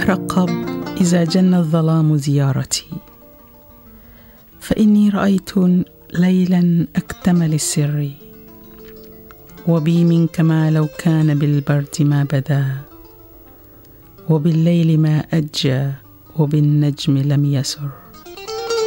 ترقب إذا جن الظلام زيارتي، فإني رأيت ليلا أكتمل السر، وبي منك ما لو كان بالبرد ما بدا، وبالليل ما أجى وبالنجم لم يسر.